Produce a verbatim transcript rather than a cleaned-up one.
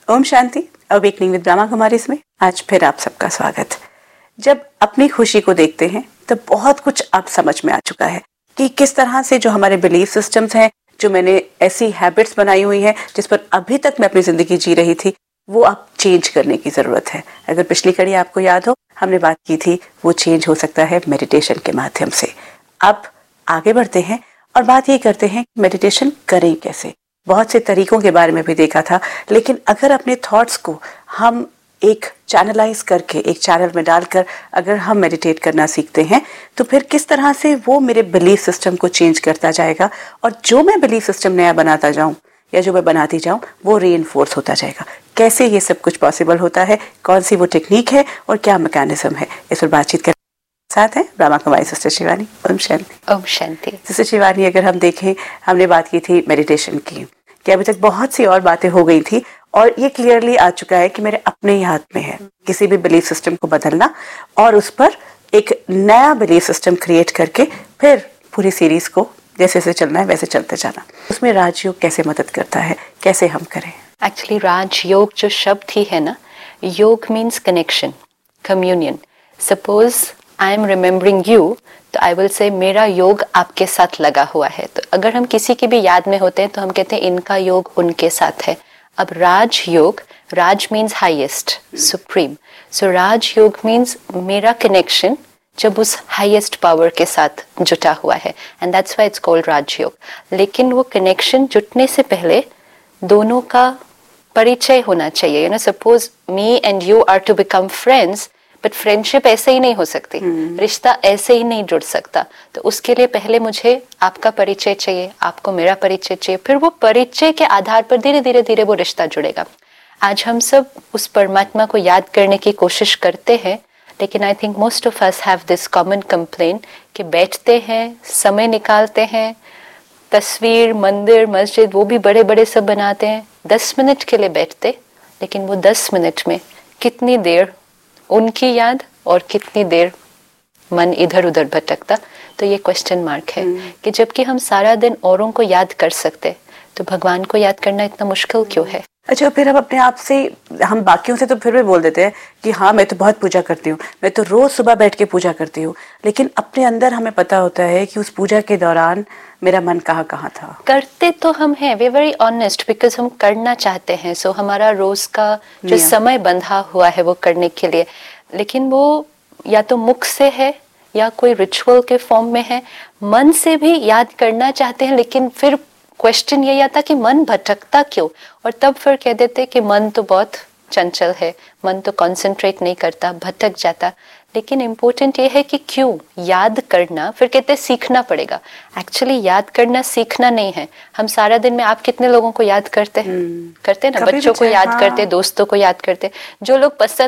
Om Shanti. Awakening with Brahma Kumari में आज फिर आप सबका स्वागत। जब अपनी खुशी को देखते हैं तो बहुत कुछ अब समझ में आ चुका है कि किस तरह से जो हमारे बिलीफ सिस्टम्स हैं, जो मैंने ऐसी हैबिट्स बनाई हुई हैं जिस पर अभी तक मैं अपनी जिंदगी जी रही थी, वो अब चेंज करने की जरूरत है। अगर पिछली कड़ी आपको याद हो, हमने बात की थी वो चेंज हो सकता है मेडिटेशन के माध्यम से। अब आगे बढ़ते हैं और बात ये करते हैं मेडिटेशन करें कैसे। बहुत से तरीकों के बारे में भी देखा था, लेकिन अगर अपने थॉट्स को हम एक चैनलाइज करके एक चैनल में डालकर अगर हम मेडिटेट करना सीखते हैं तो फिर किस तरह से वो मेरे बिलीफ सिस्टम को चेंज करता जाएगा और जो मैं बिलीफ सिस्टम नया बनाता जाऊं या जो मैं बनाती जाऊं वो रीइंफोर्स होता जाएगा। कैसे ये सब कुछ पॉसिबल होता है, कौन सी वो टेक्निक है और क्या मैकेनिज्म है, इस पर बातचीत कर साथ है ब्रह्मा कुमारी सिस्टर शिवानी। ओम शांति। ओम शांति। सिस्टर शिवानी, अगर हम देखें, हमने बात की थी मेडिटेशन की कि अभी तक बहुत सी और बातें हो गई थी और ये क्लियरली आ चुका है कि मेरे अपने ही हाथ में है किसी भी बिलीफ सिस्टम को बदलना और उस पर एक नया बिलीफ सिस्टम क्रिएट करके फिर पूरी सीरीज को जैसे जैसे चलना है वैसे चलते जाना। उसमें राजयोग कैसे मदद करता है, कैसे हम करें? एक्चुअली राजयोग जो शब्द ही है ना, योग means connection, communion. Suppose I am remembering you, तो आई विल से मेरा योग आपके साथ लगा हुआ है। तो अगर हम किसी की भी याद में होते हैं तो हम कहते हैं इनका योग उनके साथ है। अब राज योग, राज मीन्स हाईएस्ट, सुप्रीम। सो राज योग मीन्स मेरा कनेक्शन जब उस हाईएस्ट पावर के साथ जुटा हुआ है, and that's why it's called राज योग। लेकिन वो कनेक्शन जुटने से पहले दोनों का परिचय होना चाहिए। You know, suppose me and you are to become friends, but friendship ऐसे ही नहीं हो सकती, hmm. रिश्ता ऐसे ही नहीं जुड़ सकता। तो उसके लिए पहले मुझे आपका परिचय चाहिए, आपको मेरा परिचय चाहिए, फिर वो परिचय के आधार पर धीरे धीरे धीरे वो रिश्ता जुड़ेगा। आज हम सब उस परमात्मा को याद करने की कोशिश करते हैं, लेकिन I think most of us have this common complain कि बैठते हैं, समय निकालते हैं, तस्वीर, मंदिर, मस्जिद वो भी बड़े बड़े सब बनाते हैं, दस मिनट के लिए बैठते, लेकिन वो दस मिनट में कितनी देर उनकी याद और कितनी देर मन इधर उधर भटकता। तो ये क्वेश्चन मार्क है hmm. कि जबकि हम सारा दिन औरों को याद कर सकते तो भगवान को याद करना इतना मुश्किल क्यों है? अच्छा, फिर हम अपने आप से, हम बाकियों से तो फिर भी बोल देते हैं कि हाँ मैं तो बहुत पूजा करती हूँ, मैं तो रोज सुबह बैठ के पूजा करती हूँ, लेकिन अपने अंदर हमें पता होता है कि उस पूजा के दौरान मेरा मन कहाँ कहाँ था। करते तो हम हैं, वे वेरी ऑनेस्ट, बिकॉज हम करना चाहते हैं। सो so, हमारा रोज का जो समय बंधा हुआ है वो करने के लिए, लेकिन वो या तो मुख से है या कोई रिचुअल के फॉर्म में है। मन से भी याद करना चाहते हैं, लेकिन फिर क्वेश्चन ये आता कि मन भटकता क्यों, और तब फिर कह देते कि मन तो बहुत चंचल है, मन तो कंसंट्रेट नहीं करता, भटक जाता। लेकिन इम्पोर्टेंट ये है कि क्यों याद करना, फिर कहते सीखना पड़ेगा। एक्चुअली याद करना सीखना नहीं है। हम सारा दिन में, आप कितने लोगों को याद करते हैं? hmm. करते ना, बच्चों को याद हाँ. करते, दोस्तों को याद करते, जो लोग पसंद